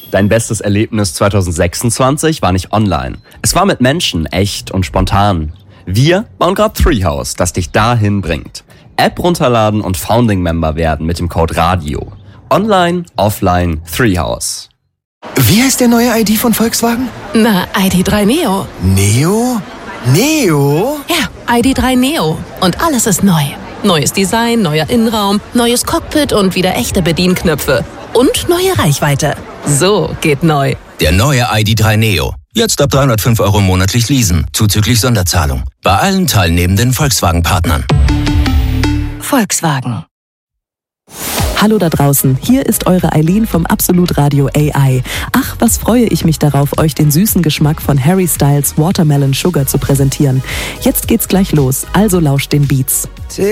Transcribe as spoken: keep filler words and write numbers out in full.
Dein bestes Erlebnis zwanzig sechsundzwanzig war nicht online. Es war mit Menschen, echt und spontan. Wir bauen gerade Treehouse, das dich dahin bringt. App runterladen und Founding-Member werden mit dem Code RADIO. Online, offline, Treehouse. Wie heißt der neue I D von Volkswagen? Na, I D drei Neo. Neo? Neo? Ja, I D drei Neo. Und alles ist neu. Neues Design, neuer Innenraum, neues Cockpit und wieder echte Bedienknöpfe. Und neue Reichweite. So geht neu. Der neue I D drei Neo. Jetzt ab dreihundertfünf Euro monatlich leasen, zuzüglich Sonderzahlung. Bei allen teilnehmenden Volkswagen-Partnern. Volkswagen. Hallo da draußen, hier ist eure Eileen vom Absolut Radio A I. Ach, was freue ich mich darauf, euch den süßen Geschmack von Harry Styles Watermelon Sugar zu präsentieren. Jetzt geht's gleich los, also lauscht den Beats.